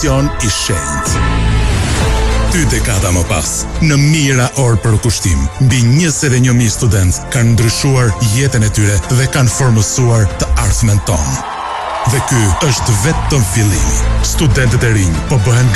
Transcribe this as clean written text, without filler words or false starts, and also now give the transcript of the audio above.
I shenjtë. 2 dekada më pas, në mijëra orë për kushtim, mbi 21.000 studentë kanë ndryshuar jetën e tyre dhe kanë formësuar të ardhmen tonë. Dhe ky është vetëm fillimi. Studentët e rinj po bëhen